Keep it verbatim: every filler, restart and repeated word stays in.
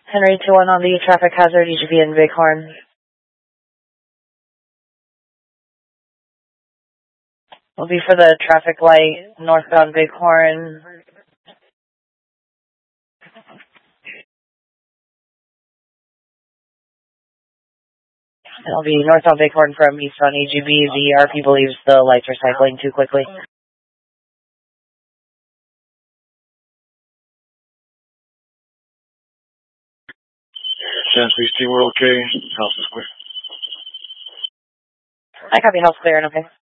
Henry two one on the traffic hazard, E G B in Bighorn. Will be for the traffic light, northbound Bighorn. It'll be northbound Bighorn from eastbound E G B. The R P believes the lights are cycling too quickly. ten sixteen, we're okay. House is clear. I copy, house clear and okay.